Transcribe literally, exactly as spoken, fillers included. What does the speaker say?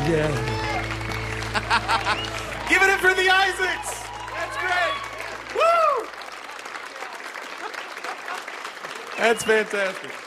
Yeah. Give it up for the Isaacs. That's great. Woo! That's fantastic.